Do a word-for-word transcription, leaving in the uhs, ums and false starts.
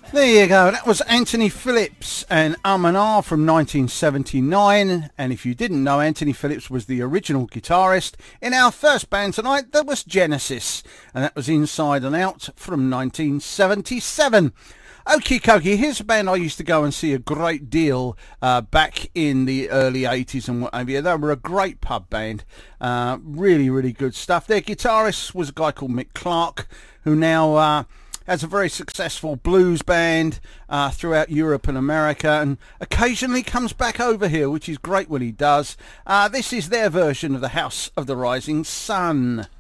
There you go, that was Anthony Phillips and Um and Ah from nineteen seventy-nine, and if you didn't know, Anthony Phillips was the original guitarist in our first band tonight, that was Genesis, and that was Inside and Out from nineteen seventy-seven. Okie dokie, here's a band I used to go and see a great deal uh, back in the early eighties and what have you. They were a great pub band, uh, really, really good stuff. Their guitarist was a guy called Mick Clark, who now... Uh, has a very successful blues band uh, throughout Europe and America, and occasionally comes back over here, which is great when he does. Uh, this is their version of the House of the Rising Sun.